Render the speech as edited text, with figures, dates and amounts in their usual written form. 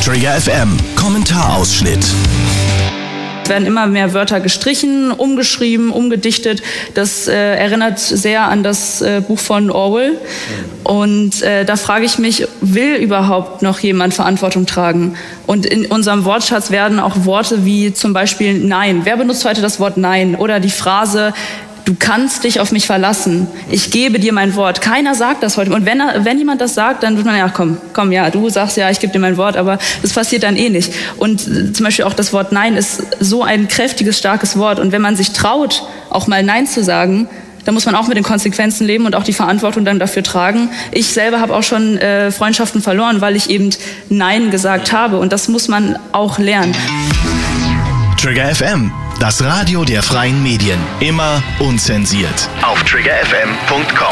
Trigger FM Kommentarausschnitt. Es werden immer mehr Wörter gestrichen, umgeschrieben, umgedichtet. Das erinnert sehr an das Buch von Orwell. Und da frage ich mich, will überhaupt noch jemand Verantwortung tragen? Und in unserem Wortschatz werden auch Worte wie zum Beispiel Nein. Wer benutzt heute das Wort Nein? Oder die Phrase, du kannst dich auf mich verlassen. Ich gebe dir mein Wort. Keiner sagt das heute. Und wenn jemand das sagt, dann wird man ja, komm, ja, du sagst ja, ich gebe dir mein Wort, aber das passiert dann eh nicht. Und zum Beispiel auch das Wort Nein ist so ein kräftiges, starkes Wort. Und wenn man sich traut, auch mal Nein zu sagen, dann muss man auch mit den Konsequenzen leben und auch die Verantwortung dann dafür tragen. Ich selber habe auch schon Freundschaften verloren, weil ich eben Nein gesagt habe. Und das muss man auch lernen. Trigger FM, das Radio der freien Medien. Immer unzensiert. Auf triggerfm.com.